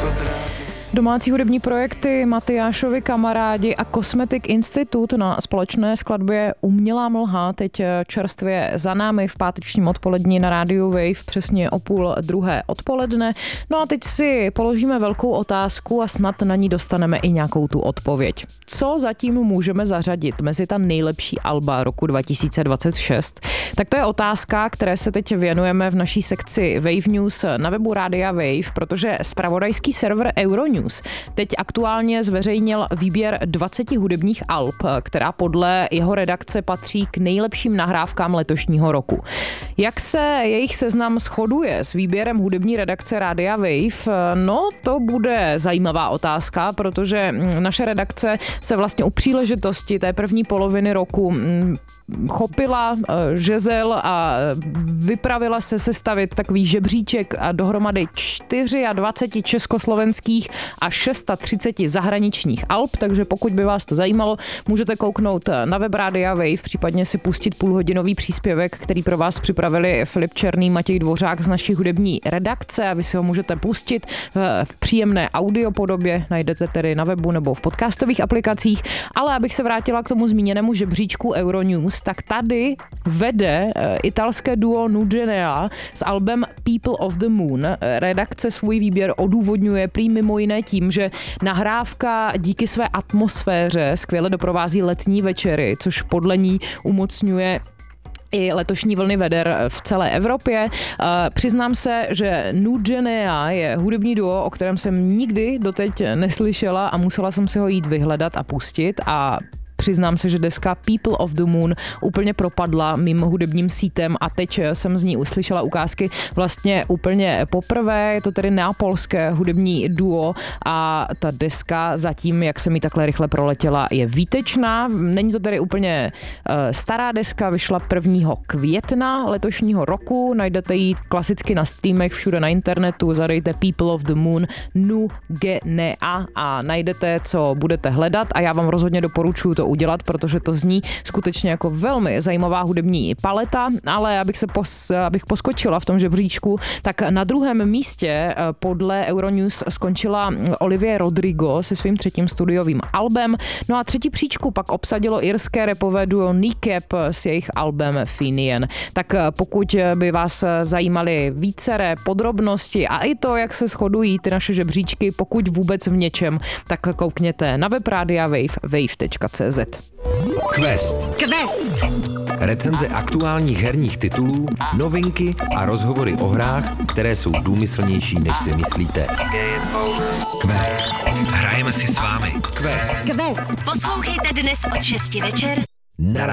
Domácí hudební projekty Matyášovi kamarádi a Cosmetic Institute na společné skladbě Umělá mlha teď čerstvě za námi v pátečním odpolední na rádiu Wave přesně o 12:30 odpoledne. No a teď si položíme velkou otázku a snad na ní dostaneme i nějakou tu odpověď. Co zatím můžeme zařadit mezi ta nejlepší alba roku 2026? Tak to je otázka, které se teď věnujeme v naší sekci Wave News na webu Rádia Wave, protože zpravodajský server Euronews teď aktuálně zveřejnil výběr 20 hudebních alb, která podle jeho redakce patří k nejlepším nahrávkám letošního roku. Jak se jejich seznam shoduje s výběrem hudební redakce Rádia Wave? No, to bude zajímavá otázka, protože naše redakce se vlastně u příležitosti té první poloviny roku chopila žezel a vypravila se sestavit takový žebříček a dohromady 24 československých a 630 zahraničních alb, takže pokud by vás to zajímalo, můžete kouknout na web Rádia Wave, případně si pustit půlhodinový příspěvek, který pro vás připravili Filip Černý, Matěj Dvořák z naší hudební redakce a vy si ho můžete pustit v příjemné audiopodobě, najdete tedy na webu nebo v podcastových aplikacích, ale abych se vrátila k tomu zmíněnému žebříčku Euronews, tak tady vede italské duo Nugenea s albem People of the Moon. Redakce svůj výběr odůvodňuje prý mimo jiné tím, že nahrávka díky své atmosféře skvěle doprovází letní večery, což podle ní umocňuje i letošní vlny veder v celé Evropě. Přiznám se, že Nugenea je hudební duo, o kterém jsem nikdy doteď neslyšela a musela jsem si ho jít vyhledat a pustit a přiznám se, že deska People of the Moon úplně propadla mým hudebním sítem a teď jsem z ní uslyšela ukázky vlastně úplně poprvé. Je to tedy neapolské hudební duo a ta deska zatím, jak se mi takhle rychle proletěla, je výtečná. Není to tedy úplně stará deska, vyšla 1. května letošního roku. Najdete ji klasicky na streamech všude na internetu, zadejte People of the Moon Nugenea a najdete, co budete hledat a já vám rozhodně doporučuji to udělat, protože to zní skutečně jako velmi zajímavá hudební paleta, ale abych poskočila v tom žebříčku, tak na druhém místě podle Euronews skončila Olivia Rodrigo se svým 3. studiovým albem, no a 3. příčku pak obsadilo irské rapové duo Kneecap s jejich albem Finian. Tak pokud by vás zajímaly víceré podrobnosti a i to, jak se shodují ty naše žebříčky, pokud vůbec v něčem, tak koukněte na web Rádia Wave, wave.cz. Quest. Recenze aktuálních herních titulů, novinky a rozhovory o hrách, které jsou důmyslnější, než si myslíte. Quest. Hrajeme si s vámi. Quest. Poslouchejte dnes od 6 večer.